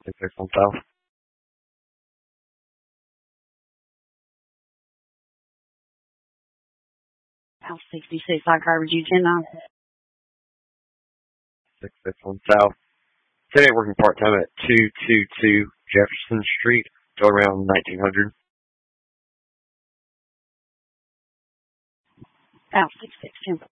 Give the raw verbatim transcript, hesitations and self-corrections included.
six six one South. House sixty-six, I covered you ten nine. six six one South. Today working part-time at two two two Jefferson Street, till around nineteen hundred. House six six ten.